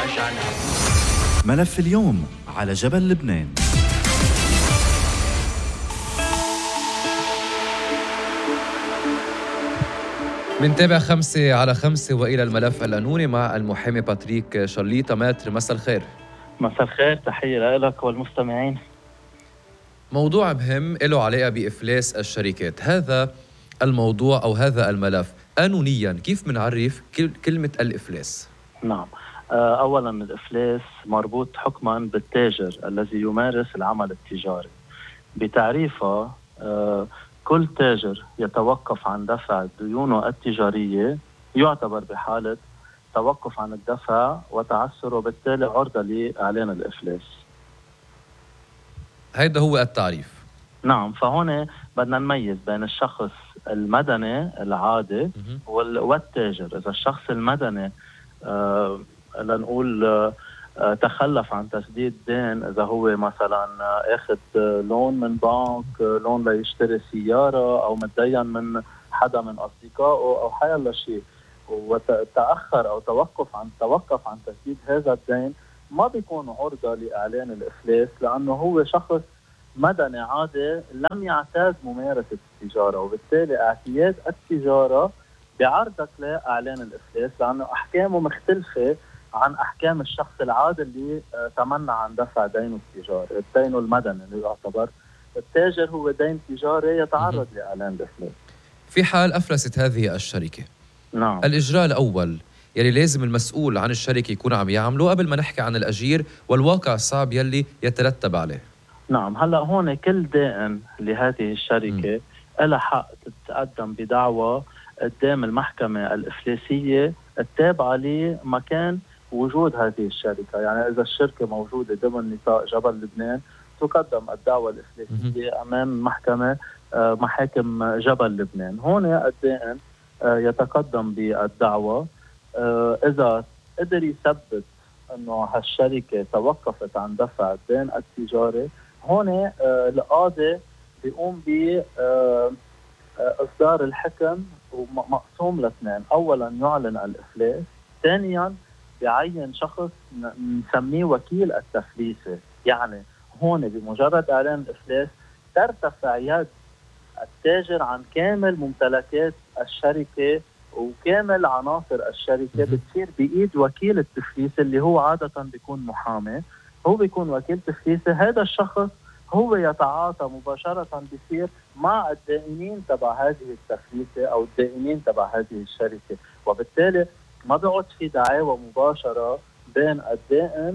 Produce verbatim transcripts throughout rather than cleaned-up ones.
ملف اليوم على جبل لبنان. منتابع خمسة على خمسة وإلى الملف القانوني مع المحامي باتريك شرليطة. ماتر، مساء الخير. مساء الخير، تحية لك والمستمعين. موضوع مهم له علاقة بإفلاس الشركات. هذا الموضوع أو هذا الملف قانونيا كيف منعرف كلمة الإفلاس؟ نعم، أولا الإفلاس مربوط حكما بالتاجر الذي يمارس العمل التجاري. بتعريفه كل تاجر يتوقف عن دفع ديونه التجارية يعتبر بحالة توقف عن الدفع وتعثر، وبالتالي عرضة لإعلان الإفلاس. هذا هو التعريف. نعم، فهنا بدنا نميز بين الشخص المدني العادي والتاجر. إذا الشخص المدني آه لنقول آه تخلف عن تسديد دين، إذا هو مثلا أخذ لون من بنك، لون ليشتري سيارة، أو متدين من حدا من أصدقائه أو حيالله شيء، وتأخر أو توقف عن توقف عن تسديد هذا الدين، ما بيكون عرضة لإعلان الإفلاس، لأنه هو شخص مدني عادي لم يعتاد ممارسة التجارة، وبالتالي اعتياد التجارة بعرضك لإعلان الإفلاس، لأنه أحكامه مختلفة عن أحكام الشخص العادي اللي تمنع عن دفع دينه التجاري. الدين المدني اللي يعتبر التاجر هو دين تجاري يتعرض لإعلان الإفلاس. في حال أفلست هذه الشركة، نعم، الإجراء الأول يلي لازم المسؤول عن الشركة يكون عم يعمله قبل ما نحكي عن الأجير والواقع الصعب يلي يترتب عليه. نعم، هلأ هون كل دائن لهذه الشركة لها حق تتقدم بدعوى قدام المحكمة الإفلاسية التابعة لمكان وجود هذه الشركة. يعني إذا الشركة موجودة ضمن نطاق جبل لبنان تقدم الدعوى الإفلاسية أمام محكمة محاكم جبل لبنان. هون الدائن يتقدم بالدعوى إذا قدر يثبت أنه هالشركة توقفت عن دفع الدين التجاري. هون القاضي بيقوم بإصدار الحكم ومقسوم لاثنين. أولا يعلن الإفلاس، ثانيا يعين شخص نسميه وكيل التفليسة. يعني هون بمجرد إعلان الإفلاس ترتفع يد التاجر عن كامل ممتلكات الشركة وكامل عناصر الشركة، بتصير بإيد وكيل التفليسة اللي هو عادة بيكون محامي. هو بيكون وكيل تفليسة، هذا الشخص هو يتعاطى مباشرة بيصير مع الدائنين تبع هذه التفليسة أو الدائنين تبع هذه الشركة، وبالتالي ما بيعود في دعاوى مباشرة بين الدائن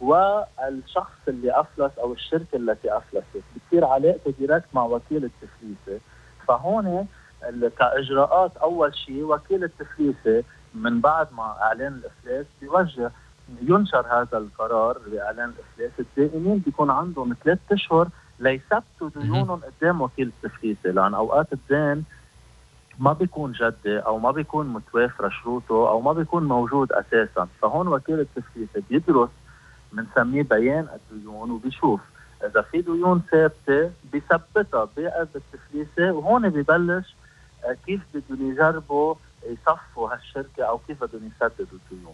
والشخص اللي أفلس أو الشركة التي أفلست، بتصير علاقته ديركت مع وكيل التفليسة. فهون كإجراءات أول شيء وكيل التفليسة من بعد ما إعلان الإفلاس بيوجه ينشر هذا القرار بإعلان الإفلاس. الدائنين بيكون عندهم ثلاثة أشهر ليثبتوا ديونهم قدام وكيل التفليسة، لأن أوقات الدين ما بيكون جدي أو ما بيكون متوافرة شروطه أو ما بيكون موجود أساسا. فهون وكيل التفليسة بيدرس منسميه بيان الديون وبيشوف إذا في ديون ثابتة بيثبتها بقلب التفليسة، وهون بيبلش كيف بدهم يجربوا يصفوا هالشركة أو كيف بدهم يسددوا الديون.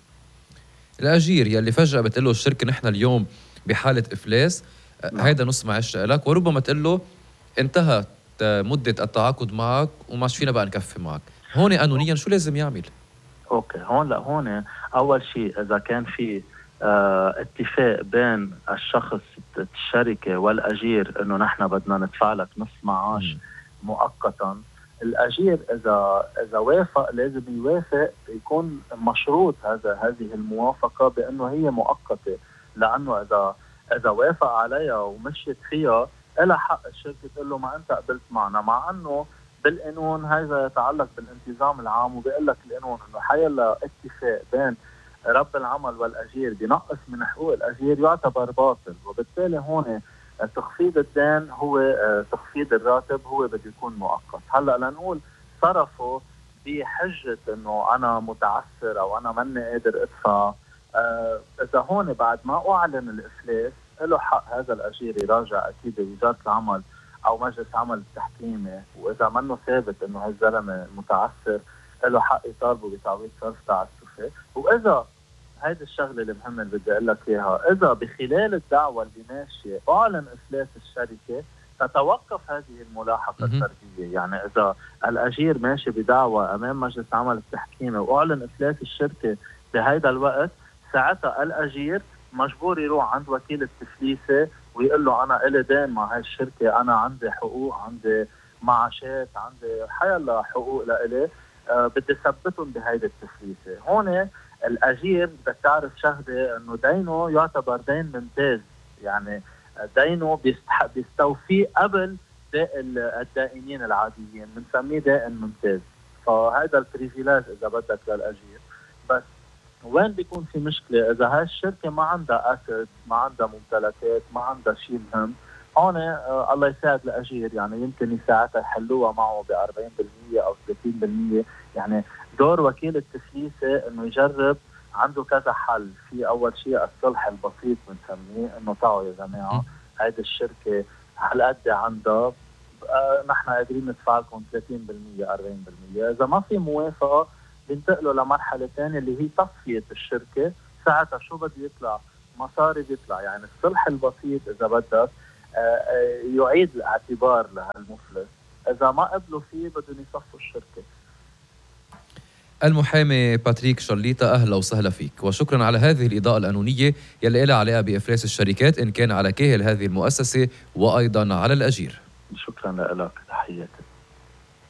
الأجير يلي فجأة بتقله الشركة نحن اليوم بحالة إفلاس، نعم. هيدا نص معيش لك، وربما تقله انتهت مدة التعاقد معك وماش فينا بقى نكفي معك. هون قانونيا شو لازم يعمل؟ أوكي، هون لا هون أول شيء إذا كان في اه اتفاق بين الشخص الشركة والأجير إنه نحن بدنا ندفع لك نص معاش م. مؤقتا، الأجير إذا إذا وافق لازم يوافق، يكون مشروط هذا هذه الموافقة بأنه هي مؤقتة، لأنه إذا إذا وافق عليها ومشيت فيها إلى حق الشركة تقول له ما أنت قبلت معنا، مع أنه بالقانون هذا يتعلق بالانتظام العام، وبيقول لك القانون إنه حيلا اتفاق بين رب العمل والأجير بنقص من حقوق الأجير يعتبر باطل، وبالتالي هون تخفيض الدين هو تخفيض الراتب هو بده يكون مؤقت. هلا لنقول صرفوا بحجة انه انا متعثر او انا ماني قادر ادفع، آه اذا هون بعد ما اعلن الافلاس له حق هذا الاجير يراجع اكيد وزارة العمل او مجلس عمل التحكيمي، واذا منه ثابت انه هالزلمه متعثر له حق يطالبوا بتعويض صرف تعسفي، واذا هيدي الشغله اللي مهمه اللي بدي اقول لك اياها، اذا بخلال الدعوه اللي ماشيه اعلن افلاس الشركه تتوقف هذه الملاحقه الفرديه. يعني اذا الاجير ماشي بدعوه امام مجلس عمل التحكيمي واعلن افلاس الشركه بهذا الوقت، ساعتها الاجير مجبور يروح عند وكيل التفليسه ويقول له انا الي دين مع هاي الشركه، انا عندي حقوق، عندي معاشات، عندي حيالله حقوق لإلي، أه بدي ثبتهم بهيدي التفليسه. هون الاجير بدك تعرف شغله، انه دينه يعتبر دين ممتاز، يعني دينه بيستوفيه قبل باقي الدائنين العاديين، بنسميه دائن ممتاز. فهذا البريفيلاج اذا بدك للاجير. بس وين بيكون في مشكله؟ اذا هاي الشركه ما عندها اسد، ما عندها ممتلكات، ما عندها شيء مهم، هون آه الله يساعد الاجير، يعني يمكن يساعدها يحلوها معه ب أربعين بالمية او ثلاثين بالمية. يعني دور وكيل التفليسه انه يجرب، عنده كذا حل. في اول شيء الصلح البسيط بنسميه، انه تعالوا يا جماعه هيدي الشركه هالقد عندها، آه نحن قادرين ندفع لكم ثلاثين بالمية أربعين بالمية. اذا ما في موافقه بينتقلوا لمرحله ثانيه اللي هي تصفيه الشركه. ساعتها شو بده يطلع؟ مصاري بيطلع. يعني الصلح البسيط اذا بدك يعيد الاعتبار لهالمفلس، اذا ما قبلوا فيه بدهم يصفوا الشركه. المحامي باتريك شرليطة، أهلا وسهلا فيك، وشكرا على هذه الإضاءة القانونية يلي لها علاقة بإفلاس الشركات إن كان على كاهل هذه المؤسسة وأيضا على الأجير. شكرا لك، تحياتي.